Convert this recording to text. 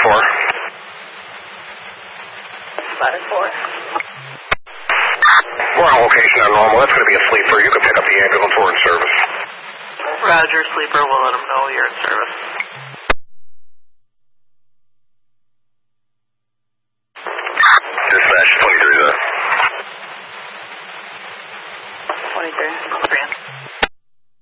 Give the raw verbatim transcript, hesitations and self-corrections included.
four. Spotted four. We're on location on normal. That's going to be a sleeper. You can pick up the ambulance. We're in service. Roger, sleeper. We'll let them know you're in service. Dispatch twenty-three there. twenty-three.